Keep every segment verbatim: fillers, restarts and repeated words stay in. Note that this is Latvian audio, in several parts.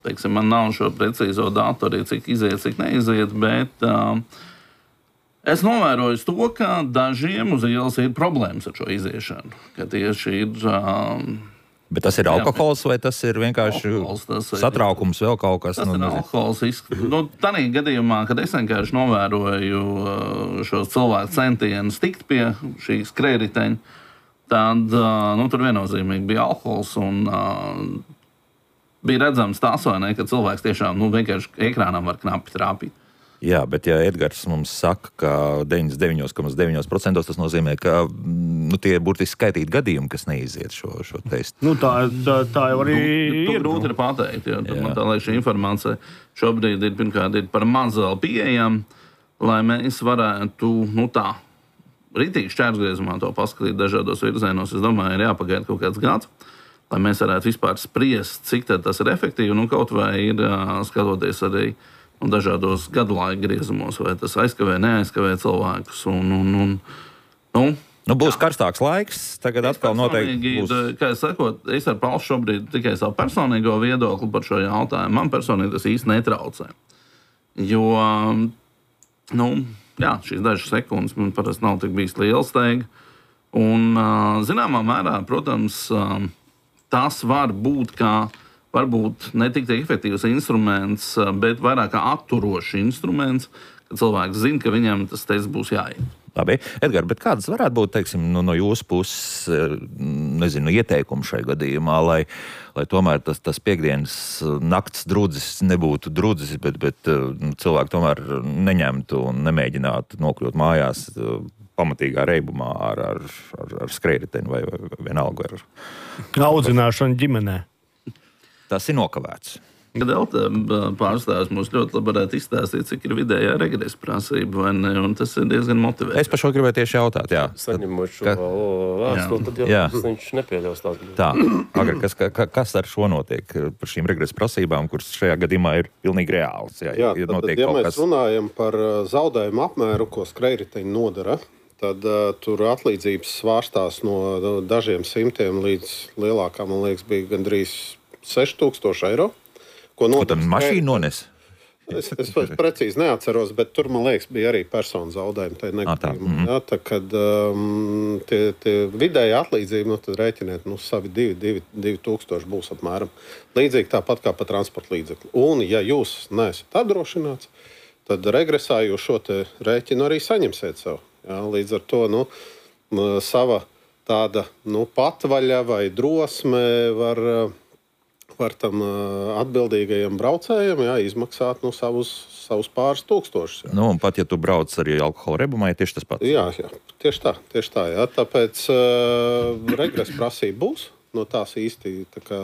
teiksim, man nav šo precīzo datu arī, cik iziet, cik neiziet, bet uh, es novēroju to, ka dažiem uz ielas ir problēmas ar šo iziešanu. Ka tieši ir... Uh, bet tas ir alkohols vai tas ir vienkārši alkohols, tas ir, satraukums, vēl kaut kas? Tas nu, ir alkohols. Nu, tādā gadījumā, kad es vienkārši novēroju uh, šos cilvēku centienus tikt pie šīs krediteņa, tad uh, nu, tur viennozīmīgi bija alkohols un uh, bija redzams tas, vai ne, ka cilvēks tiešām nu, vienkārši ekrānam var knapi trāpīt. Jā, bet ja Edgars mums saka, ka deviņdesmit deviņi komats deviņi procenti tas nozīmē, ka nu, tie ir burtiski skaitīti gadījumi, kas neiziet šo, šo testu. Nu, tā, tā, tā jau arī nu, ir. Grūti ir pateikt, jo man tā liekas šī informācija šobrīd ir, pirmkārt, ir par maz vēl pieejama, lai mēs varētu, nu tā, ritīgi šķērsgriezumā to paskatīt dažādos virzienos. Es domāju, ir jāpagaida kaut kāds gads, lai mēs varētu vispār spriest, cik tad tas ir efektīvi, nu kaut vai ir skatoties arī un dažādos gadu laika griezumos, vai tas aizkavē, neaizkavē cilvēkus. Un, un, un, nu, nu, būs jā. Karstāks laiks, tagad es atkal noteikti būs. Kā es sakot, es ar paušu šobrīd tikai savu personīgo viedokli par šo jautājumu. Man personīgi tas īsti netraucē. Jo, nu, jā, šīs dažas sekundes man parasti nav tik bijis liela steiga. Un, zināmā mērā, protams, tas var būt kā varbūt ne tik efektīvs instruments, bet vairāk kā atturošs instruments, kad cilvēks zina, ka viņam tas tests būs jāiet. Labi, Edgar, bet kādas varētu būt, teiksim, no, no jūsu puses, nezinu, ieteikumi šai gadījumā, lai, lai tomēr tas, tas piekdienas nakts drudzis nebūtu drudzis, bet, bet nu, cilvēki tomēr neņemtu un nemēģinātu nokļūt mājās pamatīgā reibumā ar, ar, ar, ar skrējriteni vai, vai vienalga ar... Audzināšanu ģimenē. Tas ir nokavēts. Delta pārstāvis mums ļoti labi varētu izstāstīt, cik ir vidējā regresa prasība, vai ne, un tas ir diezgan motivēts. Es par šo gribēju tieši jautāt, jā. Saņemot šo vēstuli, tad jau jā. Viņš nepieļaus tādu. Tā, Agri, kas, ka, kas ar šo notiek par šīm regresa prasībām, kuras šajā gadījumā ir pilnīgi reāls? Jā, jā ja, tad, ja mēs kas... runājam par zaudējumu apmēru, ko skrējriteņi nodara, tad uh, tur atlīdzības svārstās no dažiem simtiem līdz lielākā, man liekas, bija gandrīz seši tūkstoši eiro. Ko, ko tam mašīna nones? Es, es precīzi neatceros, bet tur, man liekas, bija arī personu zaudējumi. Tā, ah, tā. Mm-hmm. Jā, tā kad um, tie, tie vidēji atlīdzība, nu, tad rēķiniet, nu, savi divi, divi, divi tūkstoši būs apmēram. Līdzīgi tāpat kā pa transporta līdzekli. Un, ja jūs neesat apdrošināts, tad regresā jūs šo te rēķinu arī saņemsiet sev. Jā, līdz ar to, nu, sava tāda, nu, patvaļa vai drosme var... var tam atbildīgajiem braucējiem jā, izmaksāt nu, savus, savus pāris tūkstošus. Jā. Nu, un pat, ja tu brauc arī alkohola reibumā, ir tieši tas pats. Jā, jā, tieši tā. Tieši tā jā. Tāpēc uh, regresa prasība būs. No tās īsti tā kā,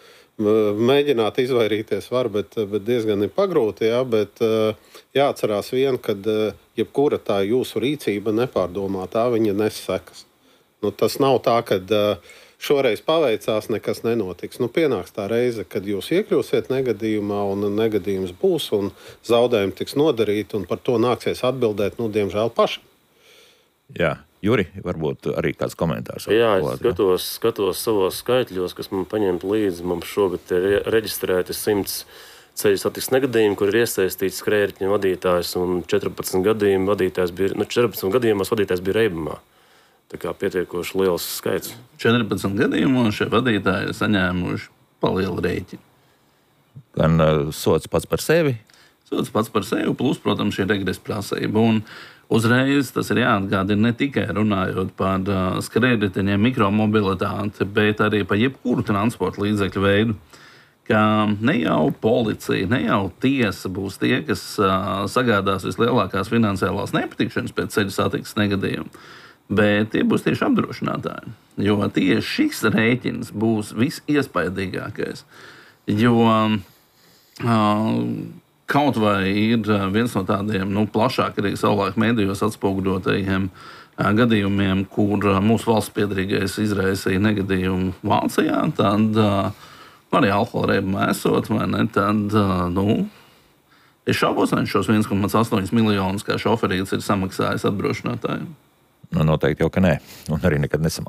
mēģināt izvairīties var, bet, bet diezgan ir pagrūti. Jā, bet uh, jāatcerās vien, kad uh, jebkura tā jūsu rīcība nepārdomātā, viņa nes sekas. Nu, tas nav tā, kad... Uh, Šoreiz paveicās, nekas nenotiks. Nu, pienāks tā reize, kad jūs iekļūsiet negadījumā, un negadījums būs, un zaudējumi tiks nodarīti, un par to nāksies atbildēt, nu, diemžēl paši. Jā, Juri, varbūt arī kāds komentārs. Jā, es skatos, skatos savos skaitļos, kas man paņemt līdzi. Mums šogad ir reģistrēti simts ceļu satiksmes negadījumi, kur ir iesaistīts skrējriteņu vadītājs, un četrpadsmit gadījumu vadītājs bija, nu, četrpadsmit gadījumos vadītājs bija reibumā. Tā kā pietiekoši liels skaits. četrpadsmit gadījumos šie vadītāji ir saņēmuši palielu rēķinu. Gan uh, sots pats par sevi? Sots pats par sevi, plus, protams, šī regresa prasība. Un uzreiz tas ir jāatgādina ne tikai runājot par uh, skrējriteņiem, mikromobilitāti, bet arī par jebkuru transporta līdzekļu veidu. Ka ne jau policija, ne jau tiesa būs tie, kas uh, sagādās vislielākās finansiālās nepatikšanas pēc ceļu satiksmes negadījuma. Bet tie būs tieši apdrošinātāji. Jo tieši šis rēķins būs visiespaidīgākais. Jo uh, kaut vai ir viens no tādiem nu, plašāk arī savulaik mēdījos atspoguļotajiem uh, gadījumiem, kur uh, mūsu valsts piedrīgais izraisīja negadījumu Vācijā, tad uh, arī alkohola reibumā esot, vai ne, tad, uh, nu, es šaubos, vai šos viens komats astoņi miljonus kā šoferīts ir samaksājis apdrošinātājiem. Nu, noteikti jau, ka nē. Un arī nekad nesamaksā.